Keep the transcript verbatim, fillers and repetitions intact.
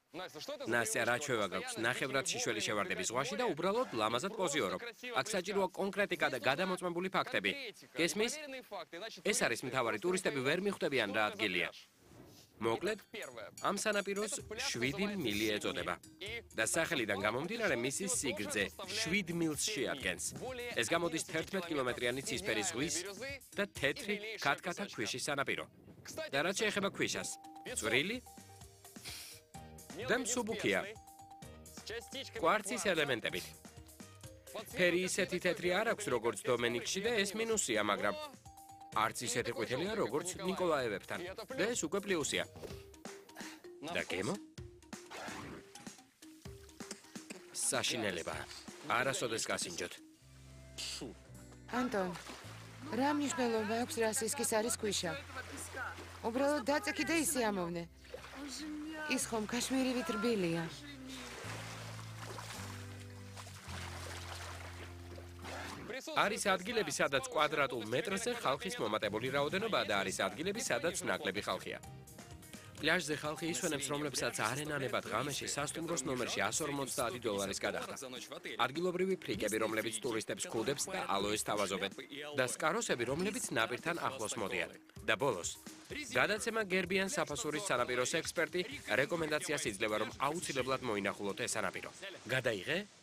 Настя, რა ჩვევა გაქვს? ნახევრად შიშველი შევარდები ზღვაში და უბრალოდ ლამაზად პოზიორობ. აქ საჭიროა კონკრეტიკა და გადამოწმებული ფაქტები. გესმის? ეს არის მთავარი, ტურისტები ვერ მიხვდებიან რა ადგილია. მოკლედ, ამ სანაპიროს შვიდი მილი ეწოდება. და სახელიდან გამომდინარე მისი სიგრძე შვიდ მილს შეადგენს. ეს გამოდის თერთმეტ კილომეტრიანი ცისფერი ზღვის და თეთრი ქათქათა ქვიშის სანაპირო. და რაც შეეხება ქვიშას, წვრილი და მსუბუქია. კვარცის ელემენტებით. ფერი ისეთი თეთრი არ აქვს როგორც დომენიკში და ეს მინუსია, მაგრამ არც ისეთი ყვითელია როგორც ნიკოლაევებთან. და ეს უკვე პლუსია. და გემო? საშინელება. არასოდეს გასინჯოთ. ანტონ, რა მნიშვნელობა აქვს რასისკის არის ქვიშა? უბრალოდ დაწექი და ისე ამოვნე. ის ხომ ქაშმირივით რბილია. არის ადგილები, სადაც კვადრატულ მეტრზე ხალხის მომატებული რაოდენობა და არის ადგილები, სადაც ნაკლები ხალხია. პლაჟზე ხალხი ისვენებს, რომლებსაც არენანებად ღამეში სასტუმროს ნომერში εκατს ორმოცდაათი დოლარის გადახდა. ადგილობრივი ფრიკები, რომლებიც ტურისტებს ქუდებს და ალოეს თავაზობენ და სკაროსები, რომლებიც ნაპირთან ახლოს მოდიან. და ბოლოს, გადაცემა გერბიან საფასურის სანაპიროს ექსპერტი რეკომენდაციას იძლევა, რომ აუცილებლად მოინახულოთ ეს სანაპირო. გადაიღე?